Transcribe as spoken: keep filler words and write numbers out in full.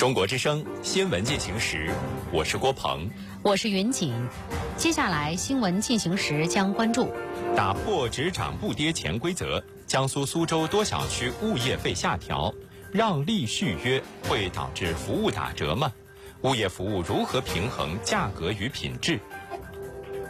中国之声新闻进行时，我是郭鹏， 我是云锦。接下来新闻进行时将关注： 打破只涨不跌潜规则，江苏苏州多小区物业费下调，让利续约会导致服务打折吗？物业服务如何平衡价格与品质？